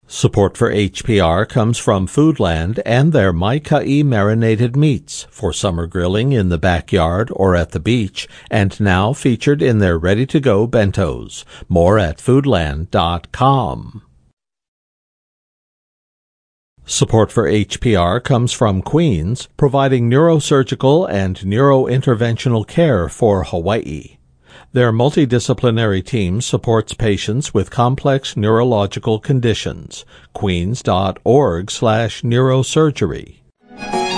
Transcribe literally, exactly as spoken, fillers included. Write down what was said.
Support for H P R comes from Foodland and their Mai-Kai marinated meats for summer grilling in the backyard or at the beach, and now featured in their ready-to-go bentos. More at foodland dot com. Support for H P R comes from Queens, providing neurosurgical and neurointerventional care for Hawaii. Their multidisciplinary team supports patients with complex neurological conditions. queens dot org slash neurosurgery.